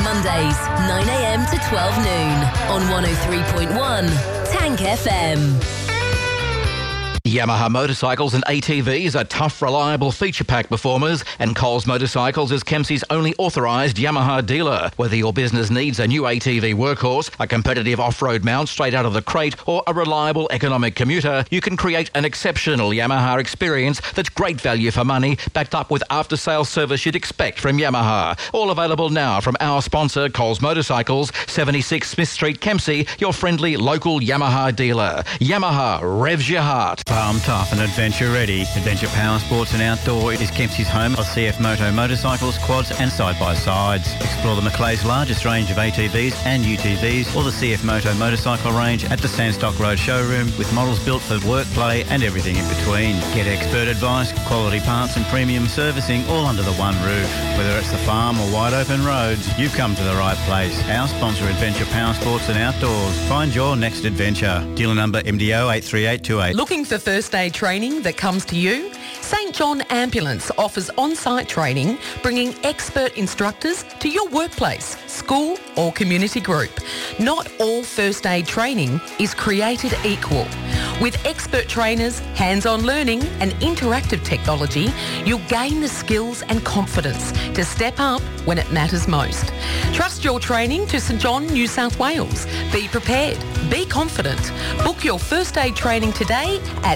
Mondays, 9am to 12 noon on 103.1 Tank FM. Yamaha motorcycles and ATVs are tough, reliable, feature-packed performers, and Coles Motorcycles is Kempsey's only authorised Yamaha dealer. Whether your business needs a new ATV workhorse, a competitive off-road mount straight out of the crate, or a reliable economic commuter, you can create an exceptional Yamaha experience that's great value for money, backed up with after-sales service you'd expect from Yamaha. All available now from our sponsor, Coles Motorcycles, 76 Smith Street, Kempsey, your friendly local Yamaha dealer. Yamaha revs your heart. Farm tough and adventure ready. Adventure Power Sports and Outdoor is Kempsey's home of CF Moto motorcycles, quads and side-by-sides. Explore the Macleay's largest range of ATVs and UTVs or the CF Moto motorcycle range at the Sandstock Road showroom with models built for work, play and everything in between. Get expert advice, quality parts and premium servicing all under the one roof. Whether it's the farm or wide open roads, you've come to the right place. Our sponsor, Adventure Power Sports and Outdoors. Find your next adventure. Dealer number MDO 83828. Looking for first aid training that comes to you? St John Ambulance offers on-site training, bringing expert instructors to your workplace, school or community group. Not all first aid training is created equal. With expert trainers, hands-on learning and interactive technology, you'll gain the skills and confidence to step up when it matters most. Trust your training to St John, New South Wales. Be prepared. Be confident. Book your first aid training today at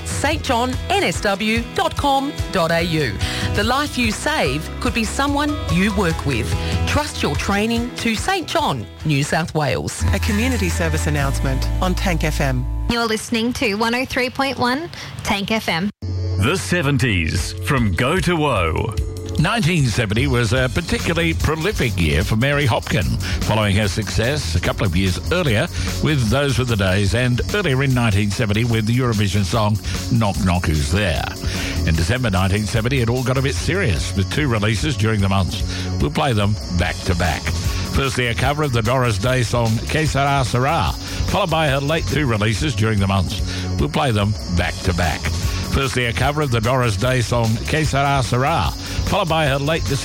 stjohnnsw.com.au. The life you save could be someone you work with. Trust your training to St John, New South Wales. A community service announcement on Tank FM. You're listening to 103.1 Tank FM. The 70s from Go to Woe. 1970 was a particularly prolific year for Mary Hopkin, following her success a couple of years earlier with Those Were the Days and earlier in 1970 with the Eurovision song Knock Knock Who's There. In December 1970, it all got a bit serious with two releases during the month. We'll play them back to back. Firstly, a cover of the Doris Day song Que Sera Sera, followed by her late two releases during the month. We'll play them back to back. Firstly, a cover of the Doris Day song Que Sera Sera, followed by her late